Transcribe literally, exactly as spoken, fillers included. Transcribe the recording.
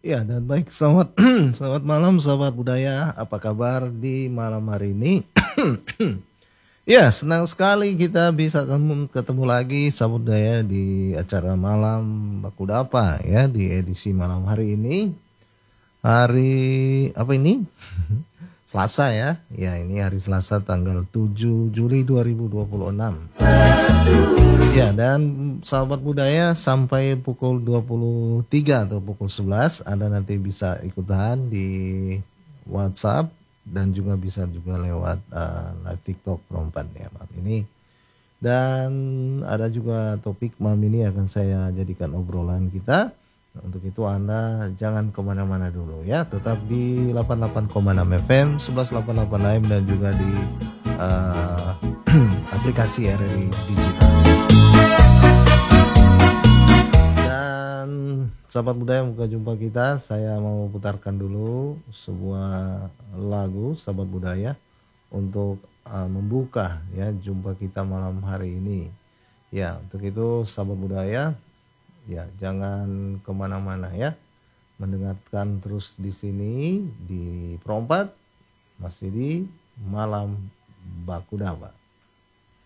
Ya dan baik selamat selamat malam sahabat budaya, apa kabar di malam hari ini? Ya senang sekali kita bisa ketemu, ketemu lagi sahabat budaya di acara malam Baku Dapa ya di edisi malam hari ini. Hari apa ini? Selasa ya. Ya ini hari Selasa tanggal tujuh Juli dua ribu dua puluh enam. Ya dan sahabat budaya sampai pukul dua puluh tiga atau pukul sebelas Anda nanti bisa ikutan di WhatsApp dan juga bisa juga lewat uh, live TikTok perempat ya malam ini. Dan ada juga topik malam ini akan saya jadikan obrolan kita. Untuk itu Anda jangan kemana-mana dulu ya, tetap di delapan puluh delapan koma enam F M, sebelas delapan puluh delapan A M dan juga di uh, aplikasi R R I Digital. Dan sahabat budaya muka jumpa kita, saya mau putarkan dulu sebuah lagu sahabat budaya untuk uh, membuka ya jumpa kita malam hari ini. Ya untuk itu sahabat budaya, ya jangan kemana-mana ya, mendengarkan terus di sini di Perompat, masih di malam Baku Dapa.